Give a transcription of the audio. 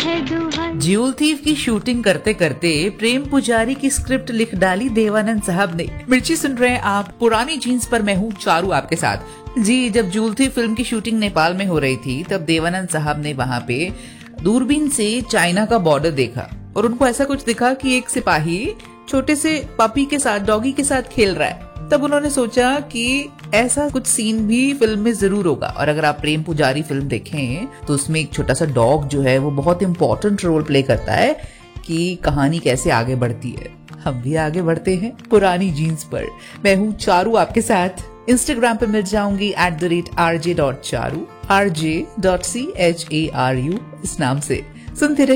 है दुहाई। Jewel thief की शूटिंग करते करते प्रेम पुजारी की स्क्रिप्ट लिख डाली देवानंद साहब ने। मिर्ची सुन रहे हैं आप पुरानी जीन्स पर, मैं हूँ चारू आपके साथ। जी, जब ज्यूल थीफ फिल्म की शूटिंग नेपाल में हो रही थी तब देवानंद साहब ने वहाँ पे दूरबीन से चाइना का बॉर्डर देखा और उनको ऐसा कुछ दिखा कि एक सिपाही छोटे से पपी के साथ, डॉगी के साथ खेल रहा है। तब उन्होंने सोचा कि ऐसा कुछ सीन भी फिल्म में जरूर होगा। और अगर आप प्रेम पुजारी फिल्म देखें तो उसमें एक छोटा सा डॉग जो है वो बहुत इंपॉर्टेंट रोल प्ले करता है कि कहानी कैसे आगे बढ़ती है। हम भी आगे बढ़ते हैं पुरानी जीन्स पर। मैं हूँ चारू आपके साथ। इंस्टाग्राम पे मिल जाऊंगी @rj.charu, rj.charu इस नाम से। सुनते रहिए।